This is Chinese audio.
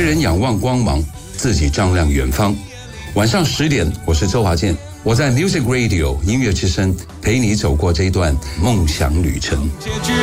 人仰望光芒，自己丈量远方。晚上10点，我是周华健，我在 Music Radio 音乐之声陪你走过这一段梦想旅程。